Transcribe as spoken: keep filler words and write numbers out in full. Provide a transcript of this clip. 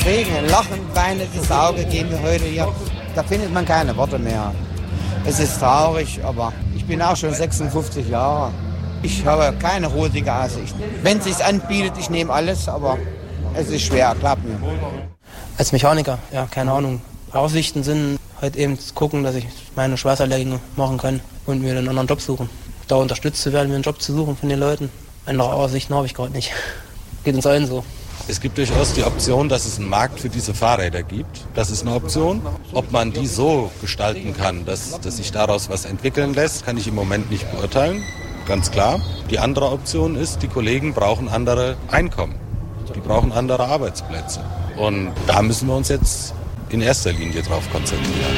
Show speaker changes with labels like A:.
A: kriegen ein Lachen, Weinen ins Auge, gehen wir heute hier. Da findet man keine Worte mehr. Es ist traurig, aber ich bin auch schon sechsundfünfzig Jahre. Ich habe keine rosige Aussicht. Wenn es sich anbietet, ich nehme alles, aber es ist schwer, klappt mir.
B: Als Mechaniker, ja, keine Ahnung. Aussichten sind halt eben zu gucken, dass ich meine Schweißerlehrgänge machen kann und mir einen anderen Job suchen. Da unterstützt zu werden, mir einen Job zu suchen von den Leuten. Andere Aussichten habe ich gerade nicht. Geht uns allen so.
C: Es gibt durchaus die Option, dass es einen Markt für diese Fahrräder gibt. Das ist eine Option. Ob man die so gestalten kann, dass, dass sich daraus was entwickeln lässt, kann ich im Moment nicht beurteilen. Ganz klar. Die andere Option ist, die Kollegen brauchen andere Einkommen. Die brauchen andere Arbeitsplätze. Und da müssen wir uns jetzt in erster Linie drauf konzentrieren.